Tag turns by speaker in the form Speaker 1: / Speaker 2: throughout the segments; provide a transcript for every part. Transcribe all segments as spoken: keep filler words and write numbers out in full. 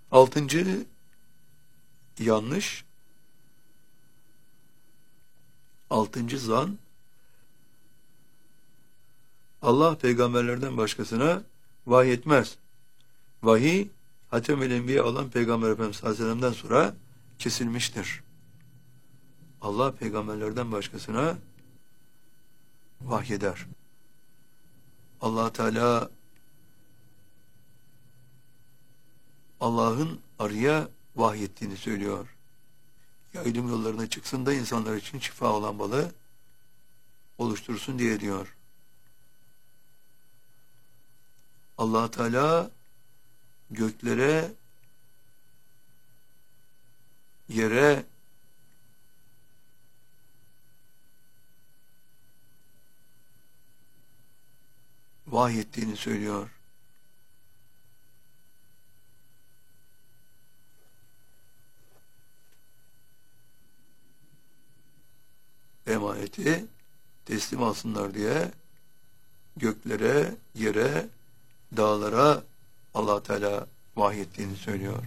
Speaker 1: Altıncı yanlış, altıncı zan, Allah peygamberlerden başkasına vahiy etmez. Vahiy, Hatem-ül Enbiya olan Peygamber Efendimiz sallallahu aleyhi ve sellem'den sonra kesilmiştir. Allah peygamberlerden başkasına vahyeder. Allah Teala Allah'ın arıya vahyettiğini söylüyor. Yayılım yollarına çıksın da insanlar için şifa olan balı oluştursun diye diyor. Allah Teala göklere, yere, vahyettiğini söylüyor. Emaneti teslim alsınlar diye göklere, yere, dağlara Allah Teala vahyettiğini söylüyor.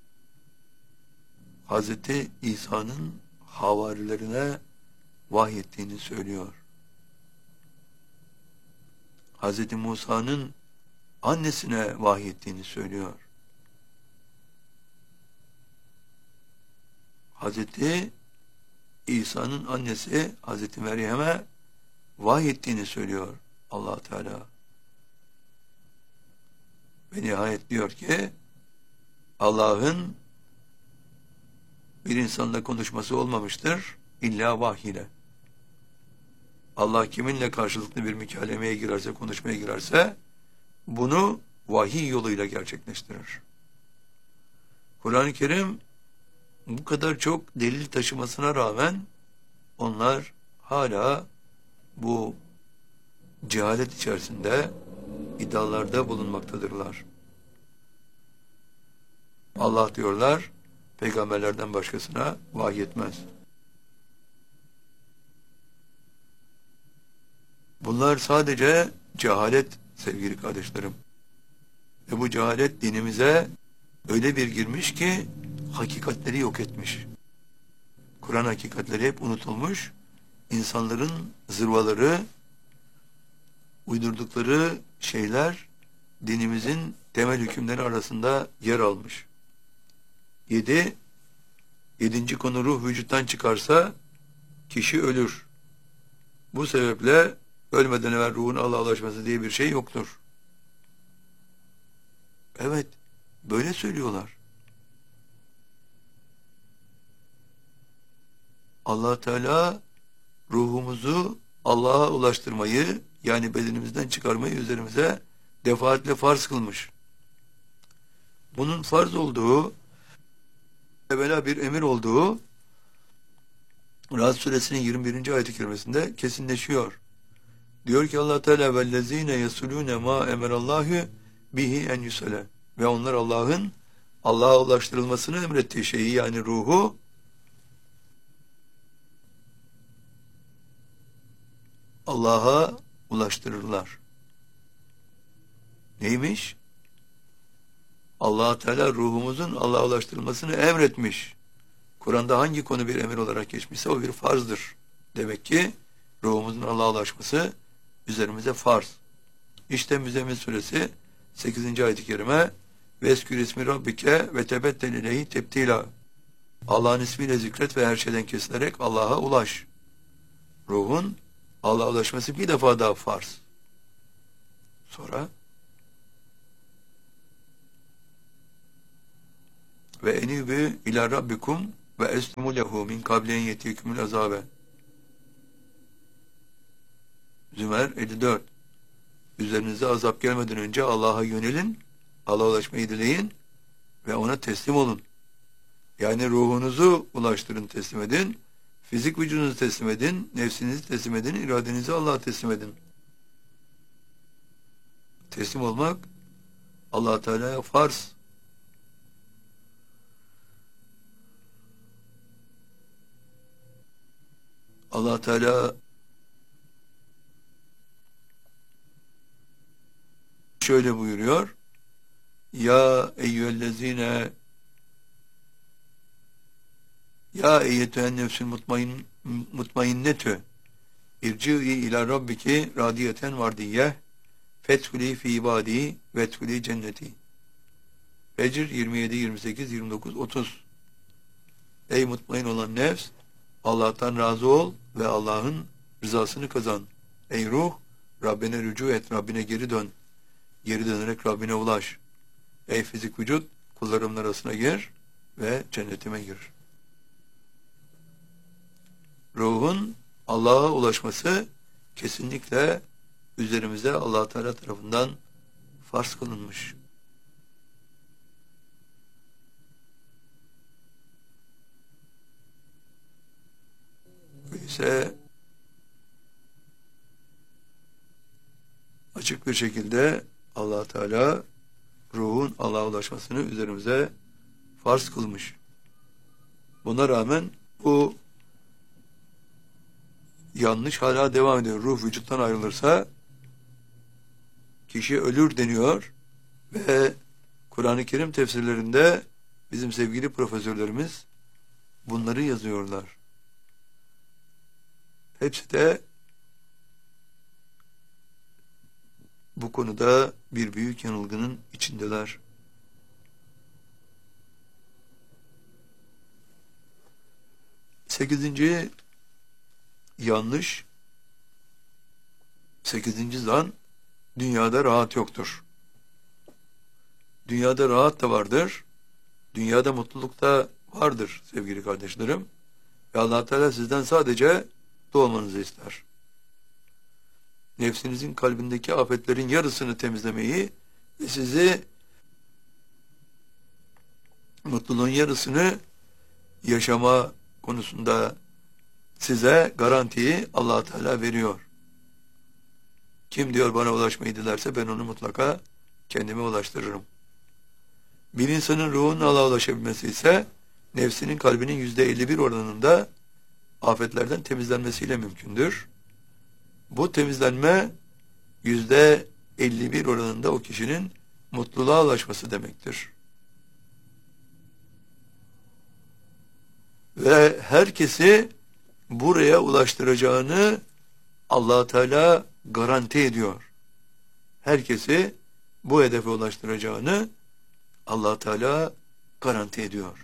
Speaker 1: Hazreti İsa'nın havarilerine vahyettiğini söylüyor. Hazreti Musa'nın annesine vahyettiğini söylüyor. Hazreti İsa'nın annesi Hazreti Meryem'e vahyettiğini söylüyor Allah Teala. Ve nihayet diyor ki Allah'ın bir insanla konuşması olmamıştır illa vahiy ile. Allah kiminle karşılıklı bir mükalemeye girerse, konuşmaya girerse bunu vahiy yoluyla gerçekleştirir. Kur'an-ı Kerim bu kadar çok delil taşımasına rağmen onlar hala bu cehalet içerisinde iddialarda bulunmaktadırlar. Allah diyorlar, peygamberlerden başkasına vahiy etmez. Bunlar sadece cehalet sevgili kardeşlerim. Ve bu cehalet dinimize öyle bir girmiş ki hakikatleri yok etmiş. Kur'an hakikatleri hep unutulmuş. İnsanların zırvaları, uydurdukları şeyler dinimizin temel hükümleri arasında yer almış. Yedi, yedinci konu ruh vücuttan çıkarsa kişi ölür. Bu sebeple ölmeden evvel ruhun Allah'a ulaşması diye bir şey yoktur. Evet, böyle söylüyorlar. Allah Teala ruhumuzu Allah'a ulaştırmayı, yani bedenimizden çıkarmayı üzerimize defaatle farz kılmış. Bunun farz olduğu, evvela bir emir olduğu Ra'd suresinin yirmi birinci ayet-i kerimesinde kesinleşiyor. Diyor ki Allah Teala vellezine yesulune ma emerallahu bihi en yusale, ve onlar Allah'ın Allah'a ulaştırılmasını emrettiği şeyi, yani ruhu Allah'a ulaştırırlar. Neymiş? Allah Teala ruhumuzun Allah'a ulaştırılmasını emretmiş. Kur'an'da hangi konu bir emir olarak geçmişse o bir farzdır. Demek ki ruhumuzun Allah'a ulaşması üzerimize farz. İşte Müzzemmil suresi sekizinci ayet-i kerime Veskür ismi rabbike ve tebettel ileyhi tebtila. Allah'ın ismiyle zikret ve her şeyden kesilerek Allah'a ulaş. Ruhun Allah'a ulaşması bir defa daha farz. Sonra ve enibü ila rabbikum ve eslimu lehu min kablen yetikumul azabe. Zümer elli dört. Üzerinize azap gelmeden önce Allah'a yönelin, Allah'a ulaşmayı dileyin ve ona teslim olun. Yani ruhunuzu ulaştırın, teslim edin. Fizik vücudunuzu teslim edin, nefsinizi teslim edin, iradenizi Allah'a teslim edin. Teslim olmak Allah Teala'ya farz. Allah Teala şöyle buyuruyor: Ya eyyühellezine Ya eyyetühen nefsül mutmain, mutmainnetü irci'i ila rabbiki radiyeten vardiyye fethuli fi ibadi vethuli cenneti. Fecr yirmi yedi, yirmi sekiz, yirmi dokuz, otuz. Ey mutmain olan nefs, Allah'tan razı ol ve Allah'ın rızasını kazan. Ey ruh, Rabbine rücu et, Rabbine geri dön. Geri dönerek Rabbine ulaş. Ey fizik vücut, kullarımın arasına gir ve cennetime gir. Ruhun Allah'a ulaşması kesinlikle üzerimize Allah Teala tarafından farz kılınmış. ise açık bir şekilde Allah Teala ruhun Allah'a ulaşmasını üzerimize farz kılmış. Buna rağmen bu yanlış hala devam ediyor. Ruh vücuttan ayrılırsa kişi ölür deniyor ve Kur'an-ı Kerim tefsirlerinde bizim sevgili profesörlerimiz bunları yazıyorlar. Hepsi de bu konuda bir büyük yanılgının içindeler. Sekizinci yanlış, sekizinci zan, dünyada rahat yoktur. Dünyada rahat da vardır, dünyada mutluluk da vardır sevgili kardeşlerim. Ve Allah Teala sizden sadece doğmanızı ister. Nefsinizin kalbindeki afetlerin yarısını temizlemeyi ve sizi mutluluğun yarısını yaşama konusunda size garantiyi Allah Teala veriyor. Kim diyor bana ulaşmayı dilerse ben onu mutlaka kendime ulaştırırım. Bir insanın ruhunun Allah'a ulaşabilmesi ise nefsinin kalbinin yüzde elli bir oranında afetlerden temizlenmesiyle mümkündür. Bu temizlenme yüzde elli bir oranında o kişinin mutluluğa ulaşması demektir. Ve herkesi buraya ulaştıracağını Allah Teala garanti ediyor. Herkesi bu hedefe ulaştıracağını Allah Teala garanti ediyor.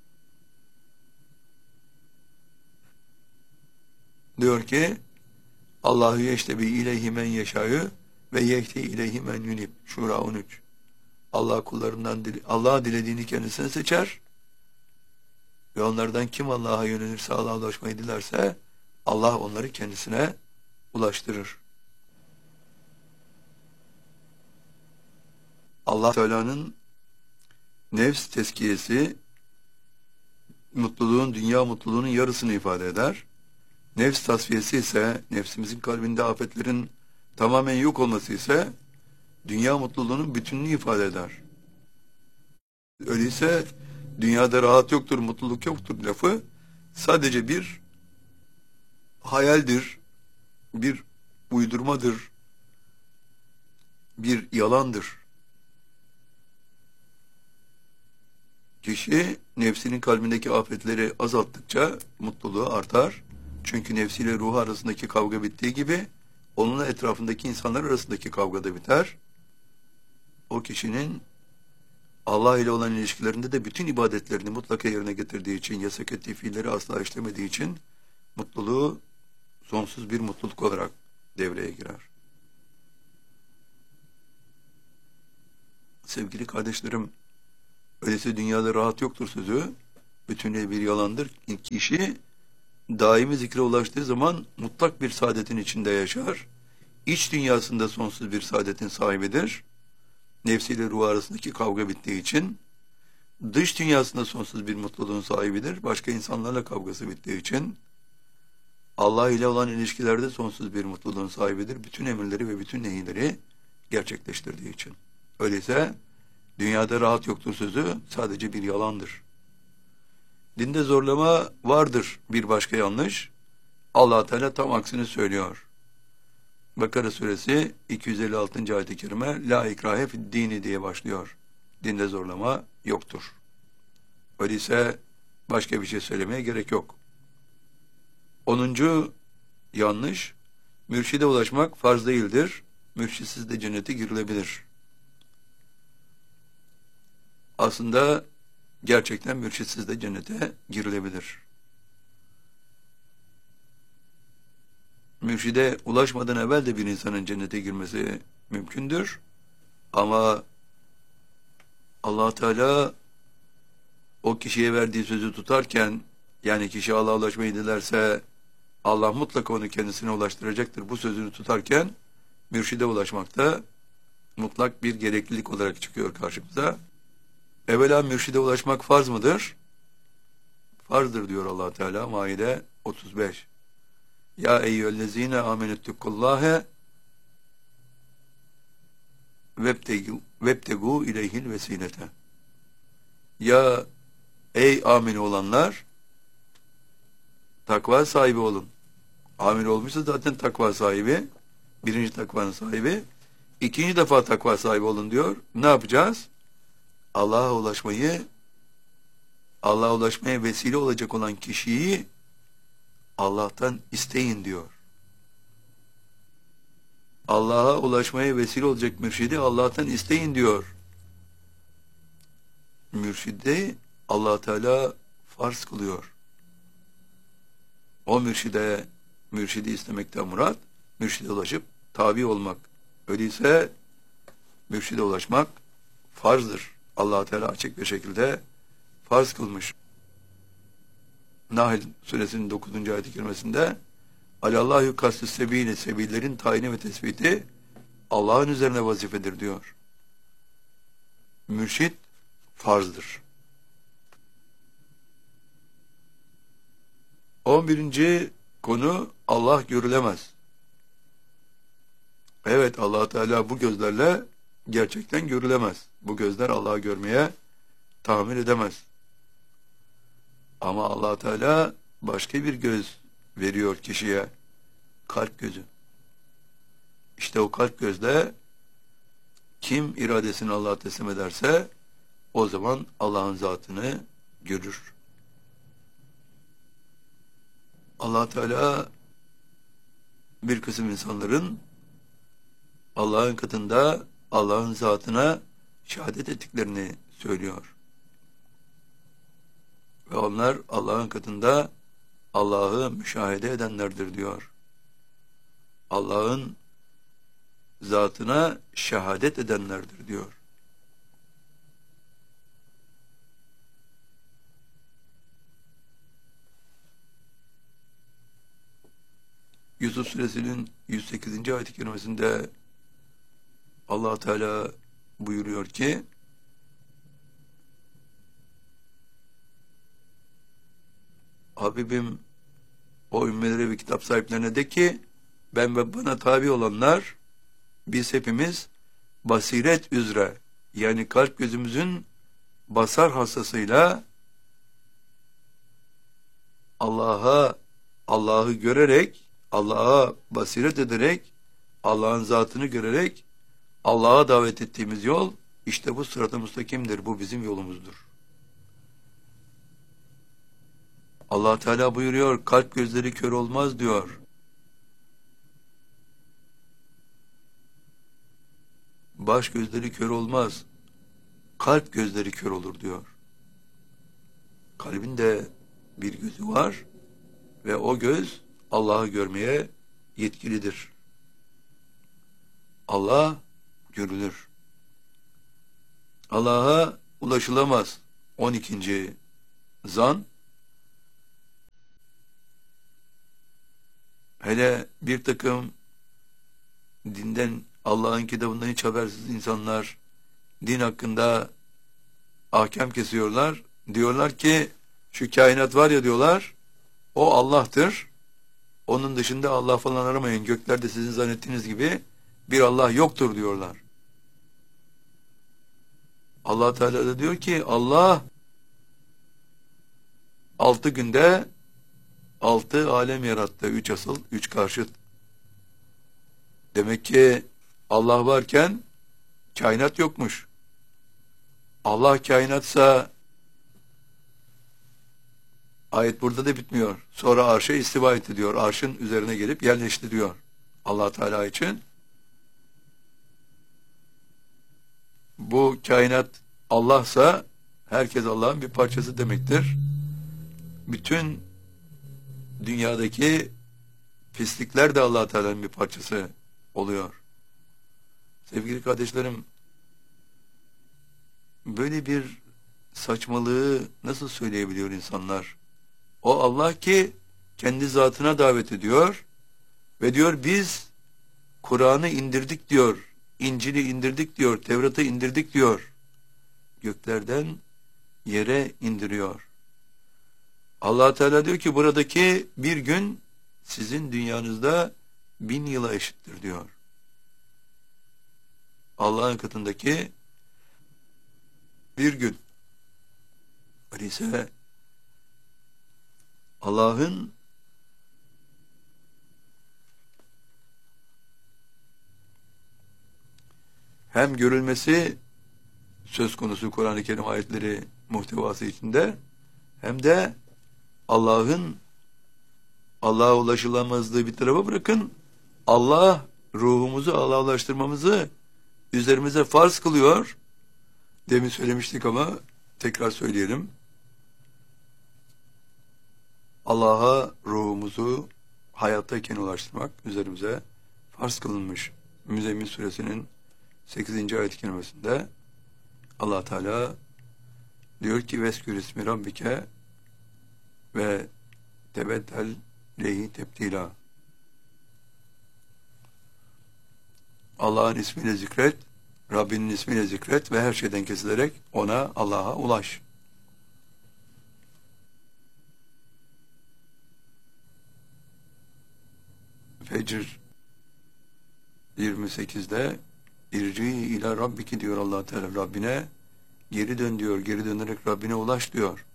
Speaker 1: Diyor ki Allahu yeştebi ileyhi men yeşâ'ü ve yehdi ileyhi men yunib. Şura on üç. Allah kullarından Allah dilediğini kendisine seçer ve onlardan kim Allah'a yönelirse, Allah'a ulaşmayı dilerse Allah onları kendisine ulaştırır. Allah Teala'nın nefs tezkiyesi mutluluğun, dünya mutluluğunun yarısını ifade eder. Nefs tasfiyesi ise, nefsimizin kalbinde afetlerin tamamen yok olması ise dünya mutluluğunun bütününü ifade eder. Öyleyse dünyada rahat yoktur, mutluluk yoktur lafı sadece bir hayaldir, bir uydurmadır, bir yalandır. Kişi nefsinin kalbindeki afetleri azalttıkça mutluluğu artar. Çünkü nefsiyle ruhu arasındaki kavga bittiği gibi onunla etrafındaki insanlar arasındaki kavga da biter. O kişinin Allah ile olan ilişkilerinde de bütün ibadetlerini mutlaka yerine getirdiği için, yasak ettiği fiilleri asla işlemediği için mutluluğu sonsuz bir mutluluk olarak devreye girer. Sevgili kardeşlerim, öyleyse dünyada rahat yoktur sözü bütünüyle bir yalandır. Kişi daimi zikre ulaştığı zaman mutlak bir saadetin içinde yaşar. İç dünyasında sonsuz bir saadetin sahibidir. Nefsiyle ruh arasındaki kavga bittiği için. Dış dünyasında sonsuz bir mutluluğun sahibidir. Başka insanlarla kavgası bittiği için. Allah ile olan ilişkilerde sonsuz bir mutluluğun sahibidir. Bütün emirleri ve bütün nehirleri gerçekleştirdiği için. Öyleyse dünyada rahat yoktur sözü sadece bir yalandır. Dinde zorlama vardır, bir başka yanlış. Allah Teala tam aksini söylüyor. Bakara suresi iki yüz elli altıncı ayet-i kerime la ikrahe fid dini diye başlıyor. Dinde zorlama yoktur. Öyleyse Başka bir şey söylemeye gerek yok. Onuncu yanlış. Mürşide ulaşmak farz değildir. Mürşitsiz de cennete girilebilir. Aslında gerçekten mürşitsiz de cennete girilebilir. Mürşide ulaşmadan evvel de bir insanın cennete girmesi mümkündür. Ama Allah Teala o kişiye verdiği sözü tutarken, yani kişi Allah'a ulaşmayı dilerse Allah mutlaka onu kendisine ulaştıracaktır. Bu sözünü tutarken mürşide ulaşmakta mutlak bir gereklilik olarak çıkıyor karşımıza. Evvela mürşide ulaşmak farz mıdır? Farzdır diyor Allah Teala Maide otuz beş. Ya eyyühellezine amenüttekullâhe vebtegu ileyhil vesilete. Ya ey amin olanlar, takva sahibi olun. Amin olmuşsa zaten takva sahibi. Birinci takvanın sahibi. İkinci defa takva sahibi olun diyor. Ne yapacağız? Allah'a ulaşmayı, Allah'a ulaşmaya vesile olacak olan kişiyi Allah'tan isteyin diyor. Allah'a ulaşmaya vesile olacak mürşidi Allah'tan isteyin diyor. Mürşidi Allah Teala farz kılıyor. O mürşide, mürşidi istemekten murat, mürşide ulaşıp tabi olmak. Öyleyse mürşide ulaşmak farzdır. Allah Teala açık bir şekilde farz kılmış. Nahl suresinin dokuzuncu ayet-i kerimesinde Alallahu kastü sebili, sebillerin tayini ve tespiti Allah'ın üzerine vazifedir diyor. Mürşid farzdır. on birinci konu Allah görülemez. Evet, Allah Teala bu gözlerle gerçekten görülemez. Bu gözler Allah'ı görmeye tahammül edemez. Ama Allah Teala başka bir göz veriyor kişiye. Kalp gözü. İşte o kalp gözle kim iradesini Allah'a teslim ederse o zaman Allah'ın zatını görür. Allah Teala bir kısım insanların Allah'ın katında Allah'ın zatına şehadet ettiklerini söylüyor. Ve onlar Allah'ın katında Allah'ı müşahede edenlerdir diyor. Allah'ın zatına şehadet edenlerdir diyor. Yusuf suresinin yüz sekizinci ayet-i kerimesinde Allah Teala buyuruyor ki Habibim o ümmelere ve kitap sahiplerine de ki ben ve bana tabi olanlar biz hepimiz basiret üzere, yani kalp gözümüzün basar hastasıyla Allah'a Allah'ı görerek, Allah'a basiret ederek, Allah'ın zatını görerek Allah'a davet ettiğimiz yol işte bu sırat-ı müstakimdir. Bu bizim yolumuzdur. Allah Teala buyuruyor, kalp gözleri kör olmaz diyor. Baş gözleri kör olmaz. Kalp gözleri kör olur diyor. Kalbin de bir gözü var ve o göz Allah'ı görmeye yetkilidir. Allah görülür. Allah'a ulaşılamaz. on ikinci zan, hele bir takım dinden, Allah'ın kitabından hiç habersiz insanlar din hakkında ahkam kesiyorlar. Diyorlar ki şu kainat var ya diyorlar, o Allah'tır. Onun dışında Allah falan aramayın. Göklerde sizin zannettiğiniz gibi bir Allah yoktur diyorlar. Allah Teala da diyor ki Allah altı günde altı alem yarattı. Üç asıl, üç karşıt. Demek ki Allah varken kainat yokmuş. Allah kainatsa Ayet burada da bitmiyor. Sonra arşa istiva etti diyor. Arşın üzerine gelip yerleşti diyor. Allah Teala için. Bu kainat Allah'sa herkes Allah'ın bir parçası demektir. Bütün dünyadaki pislikler de Allah Teala'nın bir parçası oluyor. Sevgili kardeşlerim, böyle bir saçmalığı nasıl söyleyebiliyor insanlar? O Allah ki kendi zatına davet ediyor ve diyor biz Kur'an'ı indirdik diyor, İncil'i indirdik diyor, Tevrat'ı indirdik diyor. Göklerden yere indiriyor. Allah Teala diyor ki buradaki bir gün sizin dünyanızda bin yıla eşittir diyor. Allah'ın katındaki bir gün. Öyleyse Allah'ın hem görülmesi söz konusu Kur'an-ı Kerim ayetleri muhtevası içinde, hem de Allah'ın Allah'a ulaşılamazlığı bir tarafa bırakın, Allah ruhumuzu Allah'a ulaştırmamızı üzerimize farz kılıyor. Demin söylemiştik ama tekrar söyleyelim. Allah'a ruhumuzu hayattayken ulaştırmak üzerimize farz kılınmış. Müzzemmil suresinin sekizinci ayet-i kerimesinde Allah Teala diyor ki veskür ismi rabbike ve tebeddel lehi tebdila. Allah'ın ismiyle zikret, Rabbinin ismiyle zikret ve her şeyden kesilerek ona, Allah'a ulaş. Fecr yirmi sekizde irci ila rabbiki diyor Allah Teala, Rabbine geri dön diyor, geri dönerek Rabbine ulaş diyor.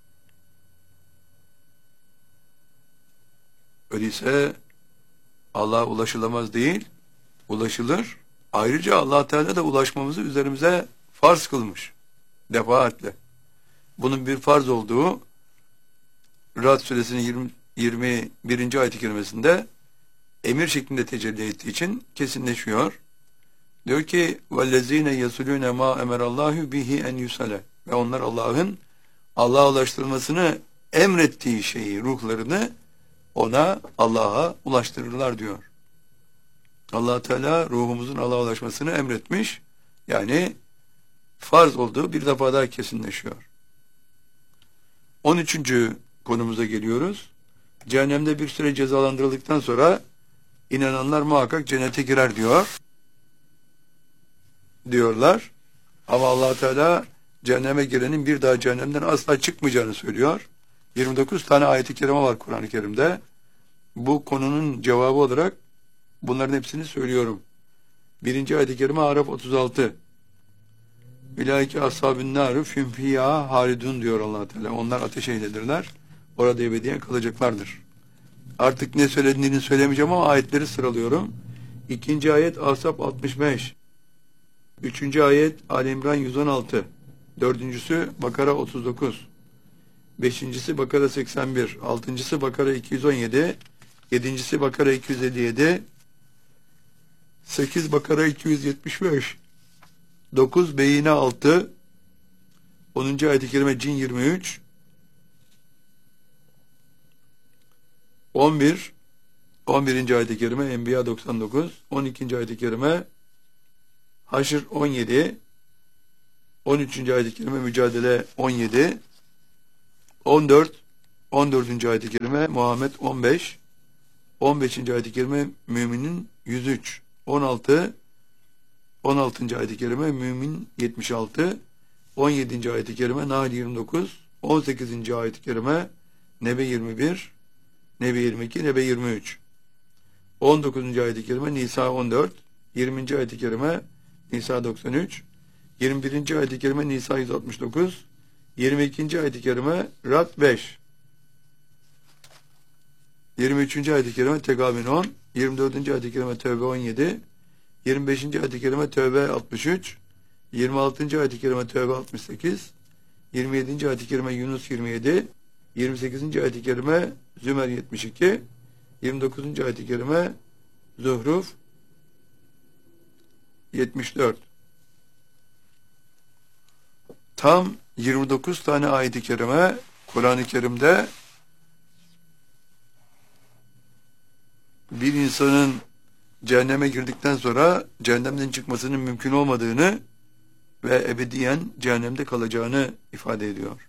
Speaker 1: Öyleyse Allah'a ulaşılamaz değil, ulaşılır. Ayrıca Allah Teala da ulaşmamızı üzerimize farz kılmış. Defaatle. Bunun bir farz olduğu Ra'd suresinin yirmi, yirmi birinci ayet-i kerimesinde emir şeklinde tecelli ettiği için kesinleşiyor. Diyor ki وَالَّذ۪ينَ يَسُلُونَ مَا اَمَرَ اللّٰهُ بِهِ اَنْ يُسَلَ. Ve onlar Allah'ın Allah'a ulaştırılmasını emrettiği şeyi, ruhlarını ona, Allah'a ulaştırırlar diyor. Allah Teala ruhumuzun Allah'a ulaşmasını emretmiş. Yani farz olduğu bir defa daha kesinleşiyor. on üçüncü konumuza geliyoruz. Cehennemde bir süre cezalandırıldıktan sonra inananlar muhakkak cennete girer diyor. Diyorlar. Ama Allah Teala cehenneme girenin bir daha cehennemden asla çıkmayacağını söylüyor. yirmi dokuz tane ayet-i kerime var Kur'an-ı Kerim'de. Bu konunun cevabı olarak bunların hepsini söylüyorum. Birinci ayet-i kerime Araf otuz altı. Ulaike ashabün nâru fîm fîhâ hâlidûn diyor Allah Teala. Onlar ateş ehlidirler. Orada ebediyen kalacaklardır. Artık ne söylediğini söylemeyeceğim ama ayetleri sıralıyorum. İkinci ayet Ahzab altmış beş. Üçüncü ayet Ali İmran yüz on altı. Dördüncüsü Bakara otuz dokuz. Beşincisi Bakara seksen bir. Altıncısı Bakara iki yüz on yedi. Yedincisi Bakara iki yüz elli yedi. Sekiz Bakara iki yüz yetmiş beş. Dokuz Beyine altı. Onuncu ayet-i kerime Cin yirmi üç. On bir. On birinci ayet-i kerime Enbiya doksan dokuz. On ikinci ayet-i kerime Haşr on yedi. On üçüncü ayet-i kerime Mücadele on yedi. On dört. On dördüncü ayet-i kerime Muhammed on beş. On beşinci ayet-i kerime Müminin yüz üç. On altı. On altıncı ayet-i kerime Mümin yetmiş altı. On yedinci ayet-i kerime Nahl yirmi dokuz. On sekizinci ayet-i kerime Nebe yirmi bir. Nebe yirmi iki. Nebe yirmi üç. On dokuzuncu ayet-i kerime Nisa on dört. Yirminci ayet-i kerime Nisa doksan üç. Yirmi birinci ayet-i kerime Nisa yüz altmış dokuz. Yirmi ikinci ayet-i kerime Ra'd beş. Yirmi üçüncü ayet-i kerime Tegabün on. Yirmi dördüncü ayet-i kerime Tevbe on yedi. Yirmi beşinci ayet-i kerime Tevbe altmış üç. Yirmi altıncı ayet-i kerime Tevbe altmış sekiz. Yirmi yedinci ayet-i kerime Yunus yirmi yedi. yirmi sekizinci ayet-i kerime Zümer yetmiş iki, yirmi dokuzuncu ayet-i kerime Zuhruf yetmiş dört. Tam yirmi dokuz tane ayet-i kerime Kur'an-ı Kerim'de bir insanın cehenneme girdikten sonra cehennemden çıkmasının mümkün olmadığını ve ebediyen cehennemde kalacağını ifade ediyor.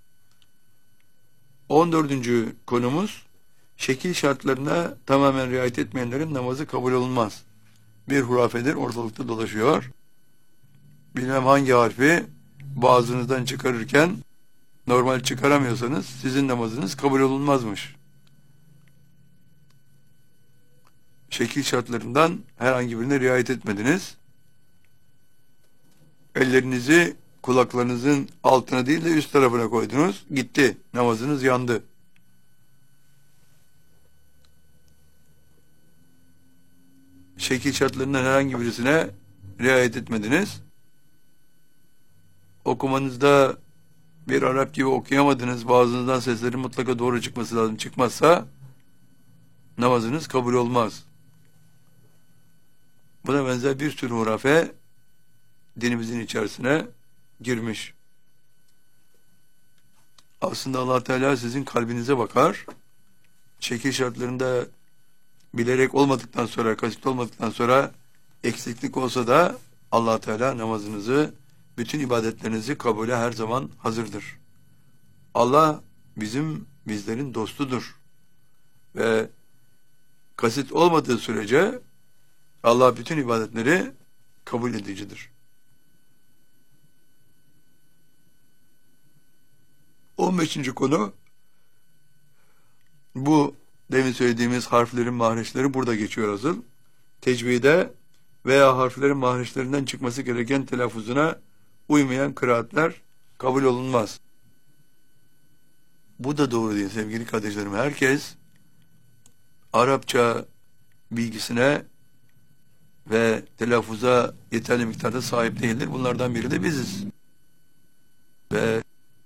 Speaker 1: on dördüncü konumuz, şekil şartlarına tamamen riayet etmeyenlerin namazı kabul olunmaz. Bir hurafedir, ortalıkta dolaşıyor. Bilmem hangi harfi boğazınızdan çıkarırken normal çıkaramıyorsanız sizin namazınız kabul olunmazmış. Şekil şartlarından herhangi birine riayet etmediniz. Ellerinizi kulaklarınızın altına değil de üst tarafına koydunuz. Gitti. Namazınız yandı. Şekil şartlarından herhangi birisine riayet etmediniz. Okumanızda bir Arap gibi okuyamadınız. Boğazınızdan seslerin mutlaka doğru çıkması lazım. Çıkmazsa namazınız kabul olmaz. Buna benzer bir sürü hurafe dinimizin içerisine girmiş. Aslında Allah Teala sizin kalbinize bakar. Şekil şartlarında bilerek olmadıktan sonra, kasıt olmadıktan sonra eksiklik olsa da Allah Teala namazınızı, bütün ibadetlerinizi kabule her zaman hazırdır. Allah bizim, bizlerin dostudur. Ve kasıt olmadığı sürece Allah bütün ibadetleri kabul edicidir. on beşinci konu, bu demin söylediğimiz harflerin mahreçleri burada geçiyor asıl. Tecvide veya harflerin mahreçlerinden çıkması gereken telaffuzuna uymayan kıraatler kabul olunmaz. Bu da doğru değil sevgili kardeşlerim. Herkes Arapça bilgisine ve telaffuza yeterli miktarda sahip değildir. Bunlardan biri de biziz. Ve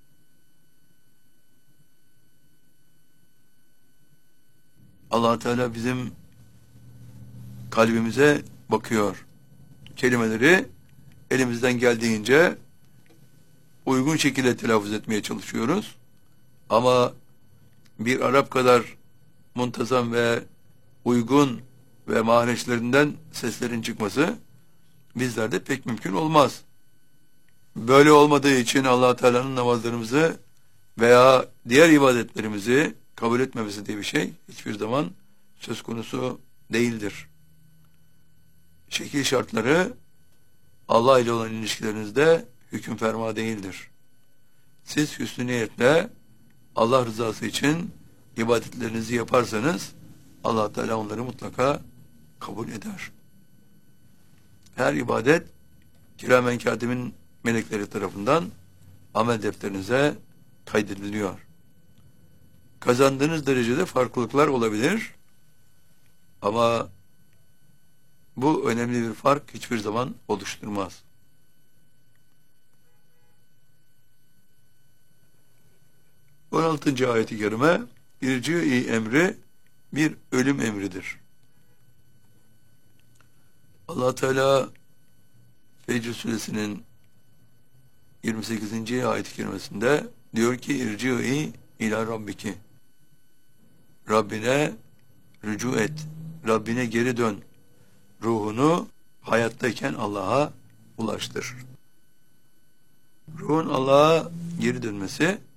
Speaker 1: Allah Teala bizim kalbimize bakıyor. Kelimeleri elimizden geldiğince uygun şekilde telaffuz etmeye çalışıyoruz. Ama bir Arap kadar muntazam ve uygun ve mahreçlerinden seslerin çıkması bizlerde pek mümkün olmaz. Böyle olmadığı için Allah Teala'nın namazlarımızı veya diğer ibadetlerimizi kabul etmemesi diye bir şey hiçbir zaman söz konusu değildir. Şekil şartları Allah ile olan ilişkilerinizde hüküm ferma değildir. Siz hüsnü niyetle Allah rızası için ibadetlerinizi yaparsanız Allah Teala onları mutlaka kabul eder. Her ibadet kiramen katimin melekleri tarafından amel defterinize kaydediliyor. Kazandığınız derecede farklılıklar olabilir ama bu önemli bir fark hiçbir zaman oluşturmaz. on altıncı ayet-i kerime, irci-i emri bir ölüm emridir. Allah Teala Fecr Suresinin yirmi sekizinci ayet-i kerimesinde diyor ki irci-i ila rabbiki, Rabbine rücu et, Rabbine geri dön, ruhunu hayattayken Allah'a ulaştır. Ruhun Allah'a geri dönmesi